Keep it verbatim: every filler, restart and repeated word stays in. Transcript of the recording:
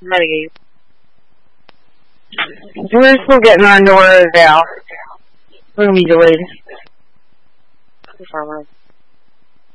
Metagame. We're still getting our underwear out. We're gonna be delayed. Farmer.